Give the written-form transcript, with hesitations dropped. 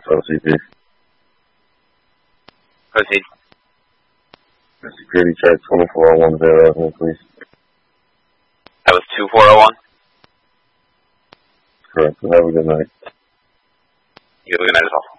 OCP. Proceed. Security check 2401 please. That was 2401? Correct. Have a good night. You have a good night as well.